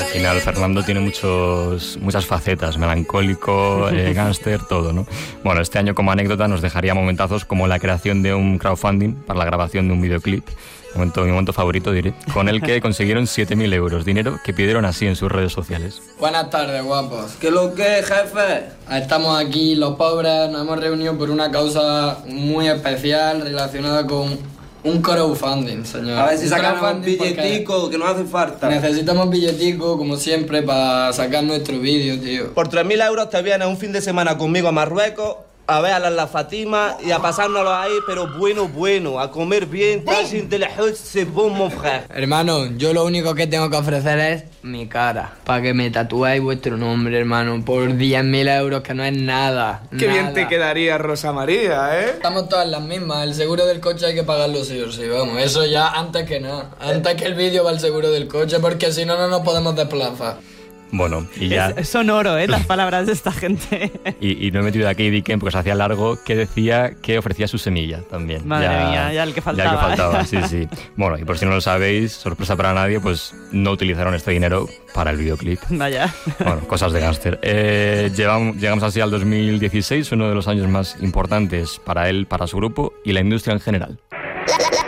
final Fernando tiene muchas facetas, melancólico, gángster, todo, ¿no? Bueno, este año como anécdota nos dejaría momentazos como la creación de un crowdfunding para la grabación de un videoclip, mi momento favorito diré, con el que consiguieron 7.000 euros, dinero que pidieron así en sus redes sociales. Buenas tardes, guapos. ¿Qué lo que, jefe? Estamos aquí los pobres, nos hemos reunido por una causa muy especial relacionada con un crowdfunding, señor. A ver si sacamos un billetico, que nos hace falta. Necesitamos billetico, como siempre, para sacar nuestro vídeo, tío. Por 3.000 euros te vienes un fin de semana conmigo a Marruecos, a ver a la Fatima y a pasárnoslo ahí, pero bueno, a comer bien, Hermano, yo lo único que tengo que ofrecer es mi cara, para que me tatuéis vuestro nombre, hermano, por 10.000 euros, que no es nada. Qué bien te quedaría, Rosa María, ¿eh? Estamos todas las mismas, el seguro del coche hay que pagarlo sí o sí, vamos, eso ya antes que nada. Antes que el vídeo va el seguro del coche, porque si no, no nos podemos desplazar. Bueno, y ya... Son oro, las palabras de esta gente. Y no he metido aquí Dicken porque se hacía largo, que decía que ofrecía su semilla también. Madre mía, ya el que faltaba. Ya el que faltaba, sí. Bueno, y por si no lo sabéis, sorpresa para nadie, pues no utilizaron este dinero para el videoclip. Vaya. Bueno, cosas de gángster. Llegamos así al 2016, uno de los años más importantes para él, para su grupo y la industria en general.